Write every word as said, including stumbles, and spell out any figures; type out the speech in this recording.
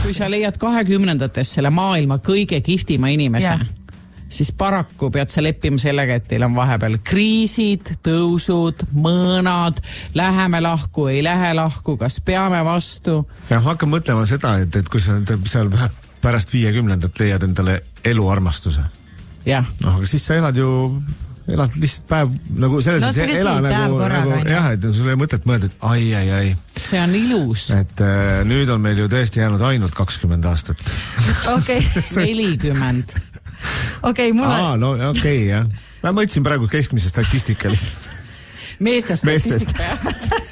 kui sa leiad kahekümnendates selle maailma kõige kihvtima inimese, yeah. siis paraku pead sa leppima sellega, et teil on vahepeal kriisid, tõusud, mõõnad, läheme lahku, ei lähe lahku, kas peame vastu. Ja hakka mõtlema seda, et, et kui sa seal pärast viiekümnendat leiad endale eluarmastuse. Jah. No, aga siis sa elad ju, elad lihtsalt päev, nagu selles no, mõttes ela nagu, nagu jah, et sul ei mõtet mõelda, et ai, ai, ai. See on ilus. Et äh, nüüd on meil ju tõesti jäänud ainult kakskümmend aastat. Okei. nelikümmend. Okei, mul on... Aa, no okei, okay, jah. Ma mõtlesin praegu keskmise statistika lihtsalt. Meeste statistika.